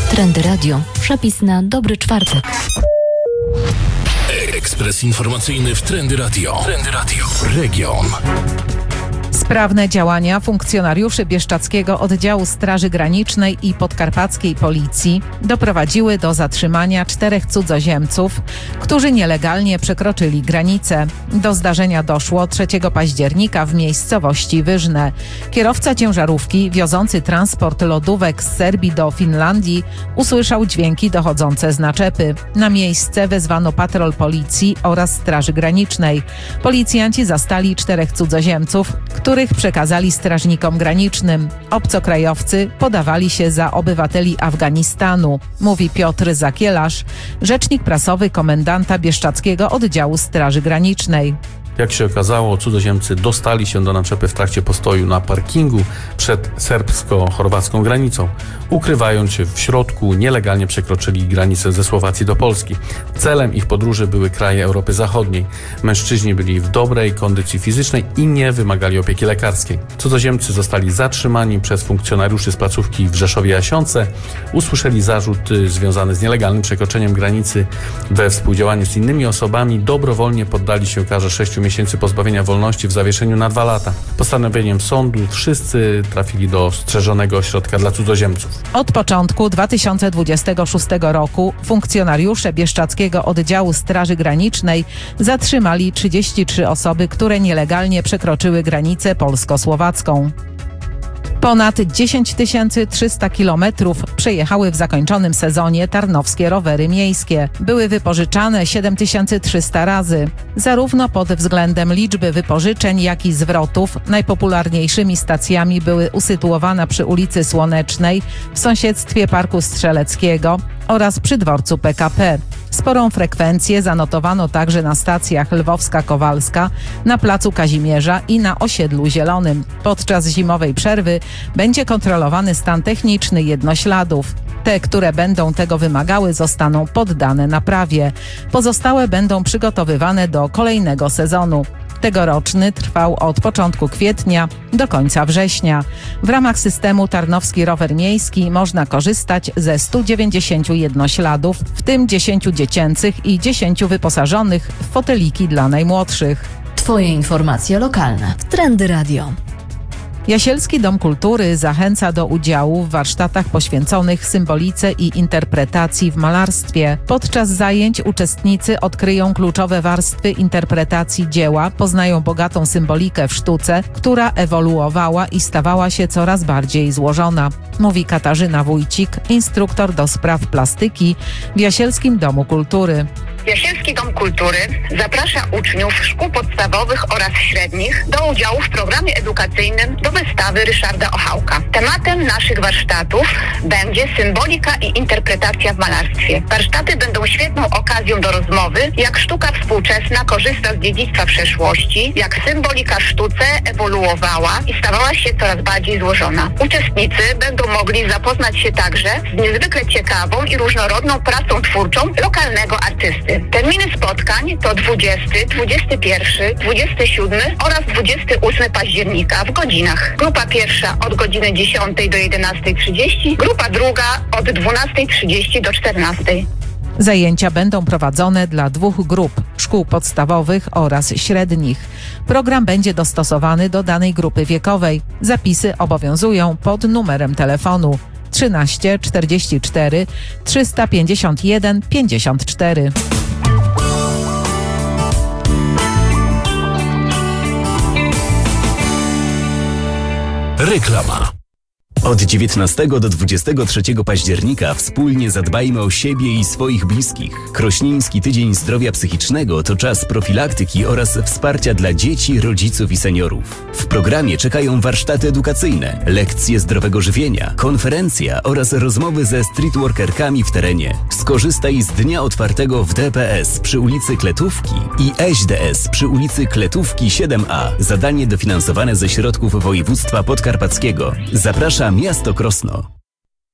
Trendy Radio. Przepis na dobry czwartek. Ekspres informacyjny w Trendy Radio. Trendy Radio. Region. Sprawne działania funkcjonariuszy Bieszczadzkiego Oddziału Straży Granicznej i Podkarpackiej Policji doprowadziły do zatrzymania 4 cudzoziemców, którzy nielegalnie przekroczyli granicę. Do zdarzenia doszło 3 października w miejscowości Wyżne. Kierowca ciężarówki wiozący transport lodówek z Serbii do Finlandii usłyszał dźwięki dochodzące z naczepy. Na miejsce wezwano patrol policji oraz Straży Granicznej. Policjanci zastali 4 cudzoziemców, których przekazali strażnikom granicznym. Obcokrajowcy podawali się za obywateli Afganistanu, mówi Piotr Zakielarz, rzecznik prasowy komendanta Bieszczadzkiego Oddziału Straży Granicznej. Jak się okazało, cudzoziemcy dostali się do naczepy w trakcie postoju na parkingu przed serbsko-chorwacką granicą. Ukrywając się w środku, nielegalnie przekroczyli granicę ze Słowacji do Polski. Celem ich podróży były kraje Europy Zachodniej. Mężczyźni byli w dobrej kondycji fizycznej i nie wymagali opieki lekarskiej. Cudzoziemcy zostali zatrzymani przez funkcjonariuszy z placówki w Rzeszowie-Jasionce. Usłyszeli zarzut związany z nielegalnym przekroczeniem granicy we współdziałaniu z innymi osobami. Dobrowolnie poddali się karze 6 miesięcy pozbawienia wolności w zawieszeniu na 2 lata. Postanowieniem sądu wszyscy trafili do strzeżonego ośrodka dla cudzoziemców. Od początku 2026 roku funkcjonariusze Bieszczadzkiego Oddziału Straży Granicznej zatrzymali 33 osoby, które nielegalnie przekroczyły granicę polsko-słowacką. Ponad 10 300 kilometrów przejechały w zakończonym sezonie tarnowskie rowery miejskie. Były wypożyczane 7300 razy. Zarówno pod względem liczby wypożyczeń, jak i zwrotów najpopularniejszymi stacjami były usytuowane przy ulicy Słonecznej w sąsiedztwie Parku Strzeleckiego oraz przy dworcu PKP. Sporą frekwencję zanotowano także na stacjach Lwowska-Kowalska, na Placu Kazimierza i na Osiedlu Zielonym. Podczas zimowej przerwy będzie kontrolowany stan techniczny jednośladów. Te, które będą tego wymagały, zostaną poddane naprawie. Pozostałe będą przygotowywane do kolejnego sezonu. Tegoroczny trwał od początku kwietnia do końca września. W ramach systemu Tarnowski Rower Miejski można korzystać ze 190 jednośladów, w tym 10 dziecięcych i 10 wyposażonych w foteliki dla najmłodszych. Twoje informacje lokalne w Trendy Radio. Jasielski Dom Kultury zachęca do udziału w warsztatach poświęconych symbolice i interpretacji w malarstwie. Podczas zajęć uczestnicy odkryją kluczowe warstwy interpretacji dzieła, poznają bogatą symbolikę w sztuce, która ewoluowała i stawała się coraz bardziej złożona, mówi Katarzyna Wójcik, instruktor do spraw plastyki w Jasielskim Domu Kultury. Jasielski Dom Kultury zaprasza uczniów szkół podstawowych oraz średnich do udziału w programie edukacyjnym do wystawy Ryszarda Ochałka. Tematem naszych warsztatów będzie symbolika i interpretacja w malarstwie. Warsztaty będą świetną okazją do rozmowy, jak sztuka współczesna korzysta z dziedzictwa przeszłości, jak symbolika w sztuce ewoluowała i stawała się coraz bardziej złożona. Uczestnicy będą mogli zapoznać się także z niezwykle ciekawą i różnorodną pracą twórczą lokalnego artysty. Terminy spotkań to 20, 21, 27 oraz 28 października w godzinach. Grupa pierwsza od godziny 10 do 11:30, grupa druga od 12:30 do 14:00. Zajęcia będą prowadzone dla 2 grup szkół podstawowych oraz średnich. Program będzie dostosowany do danej grupy wiekowej. Zapisy obowiązują pod numerem telefonu 13 44 351 54. Reklama. Od 19 do 23 października wspólnie zadbajmy o siebie i swoich bliskich. Krośnieński Tydzień Zdrowia Psychicznego to czas profilaktyki oraz wsparcia dla dzieci, rodziców i seniorów. W programie czekają warsztaty edukacyjne, lekcje zdrowego żywienia, konferencja oraz rozmowy ze streetworkerkami w terenie. Skorzystaj z dnia otwartego w DPS przy ulicy Kletówki i ŚDS przy ulicy Kletówki 7A. Zadanie dofinansowane ze środków województwa podkarpackiego. Zaprasza Miasto Krosno.